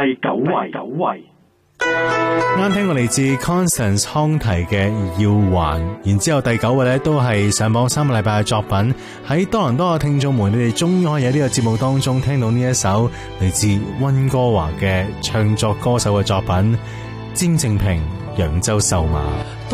第九位。 啱聽過嚟自 Constance 康提嘅要還，然之後第9位呢都係上榜3個禮拜嘅作品。喺多倫多嘅聽眾們，你哋終於可以喺呢個節目當中聽到呢一首嚟自溫哥華嘅唱作歌手嘅作品《詹正平揚州瘦馬》。